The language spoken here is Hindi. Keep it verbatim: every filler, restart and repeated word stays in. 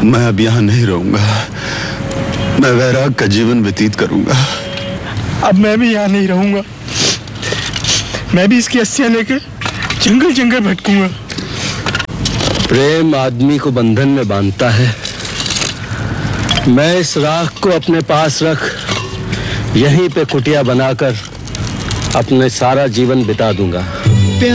मैं अब यहाँ नहीं रहूंगा। मैं वैराग का जीवन व्यतीत करूंगा। अब मैं भी यहाँ नहीं रहूंगा। मैं भी इसकी अस्थियां लेकर जंगल जंगल भटकूंगा। प्रेम आदमी को बंधन में बांधता है। मैं इस राख को अपने पास रख यहीं पे कुटिया बनाकर अपने सारा जीवन बिता दूंगा।